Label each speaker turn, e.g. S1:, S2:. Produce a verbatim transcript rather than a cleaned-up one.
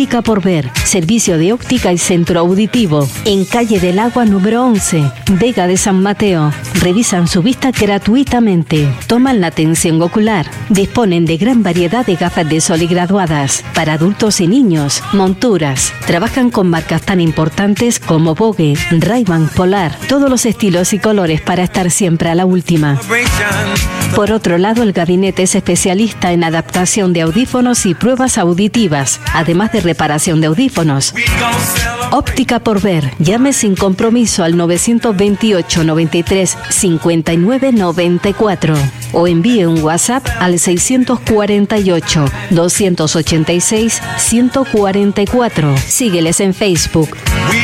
S1: Óptica por Ver, servicio de óptica y centro auditivo, en calle del Agua número once, Vega de San Mateo. Revisan su vista gratuitamente, toman la atención ocular, disponen de gran variedad de gafas de sol y graduadas, para adultos y niños, monturas. Trabajan con marcas tan importantes como Vogue, Ray-Ban, Polar, todos los estilos y colores para estar siempre a la última. Por otro lado, el gabinete es especialista en adaptación de audífonos y pruebas auditivas, además de reparación de audífonos. Óptica por Ver. Llame sin compromiso al nueve dos ocho, noventa y tres, cincuenta y nueve noventa y cuatro o envíe un WhatsApp al seis cuatro ocho, dos ochenta y seis, ciento cuarenta y cuatro. Sígueles en Facebook.